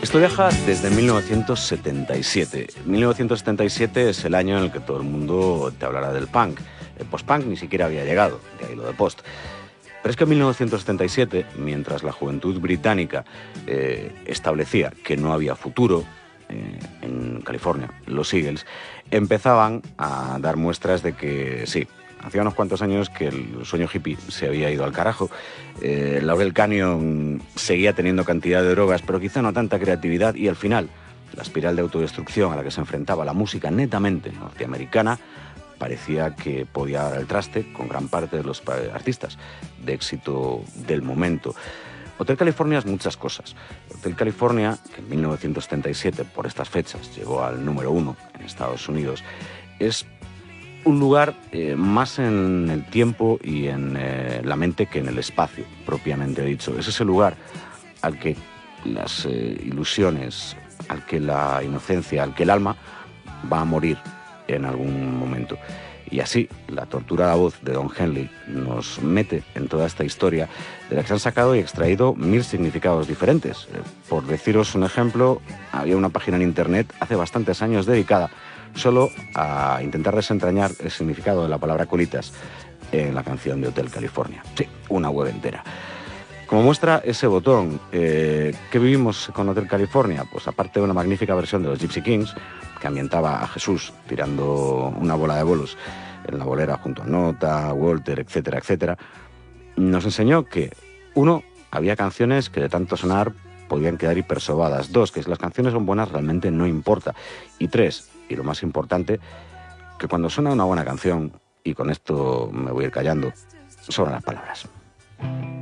Esto viaja desde 1977. 1977 es el año en el que todo el mundo te hablará del punk. El post-punk ni siquiera había llegado, de ahí lo de post. Pero es que en 1977, mientras la juventud británica establecía que no había futuro en California, los Eagles empezaban a dar muestras de que sí, hacía unos cuantos años que el sueño hippie se había ido al carajo. Laurel Canyon seguía teniendo cantidad de drogas, pero quizá no tanta creatividad, y al final la espiral de autodestrucción a la que se enfrentaba la música netamente norteamericana parecía que podía dar al traste con gran parte de los artistas de éxito del momento. Hotel California es muchas cosas. Hotel California, que en 1977, por estas fechas, llegó al número 1 en Estados Unidos, es un lugar más en el tiempo y en la mente que en el espacio, propiamente dicho. Es ese lugar al que las ilusiones, al que la inocencia, al que el alma va a morir en algún momento. Y así, la torturada voz de Don Henley nos mete en toda esta historia de la que se han sacado y extraído 1000 significados diferentes. Por deciros un ejemplo, había una página en internet hace bastantes años dedicada solo a intentar desentrañar el significado de la palabra colitas en la canción de Hotel California. Sí, una web entera. Como muestra ese botón, ¿qué vivimos con Hotel California? Pues aparte de una magnífica versión de los Gypsy Kings, que ambientaba a Jesús tirando una bola de bolos en la bolera junto a Nota, Walter, etcétera, etcétera, nos enseñó que, uno, había canciones que de tanto sonar podían quedar hipersobadas. Dos, que si las canciones son buenas realmente no importa. Y tres, y lo más importante, que cuando suena una buena canción, y con esto me voy a ir callando, sobran las palabras.